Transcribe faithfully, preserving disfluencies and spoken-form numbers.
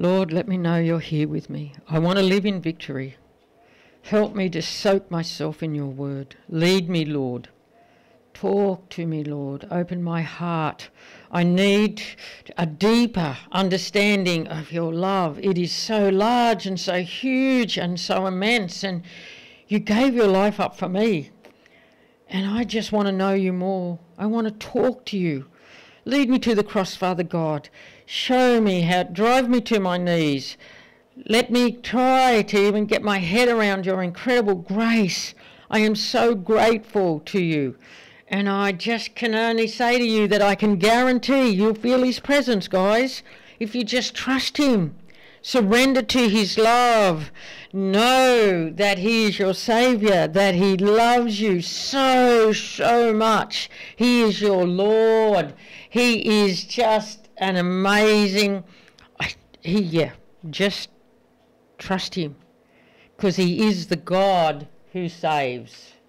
Lord, let me know you're here with me. I want to live in victory. Help me to soak myself in your word. Lead me, Lord. Talk to me, Lord. Open my heart. I need a deeper understanding of your love. It is so large and so huge and so immense, and you gave your life up for me. And I just want to know you more. I want to talk to you. Lead me to the cross, Father God. Show me how, drive me to my knees. Let me try to even get my head around your incredible grace. I am so grateful to you. And I just can only say to you that I can guarantee you'll feel his presence, guys, if you just trust him. Surrender to his love. Know that he is your Saviour, that he loves you so, so much. He is your Lord. He is just an amazing, he, yeah, just trust him, because he is the God who saves.